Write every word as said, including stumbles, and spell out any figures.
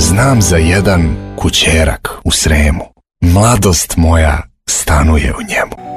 Znam za jedan kućerak u Sremu. Mladost moja stanuje u njemu.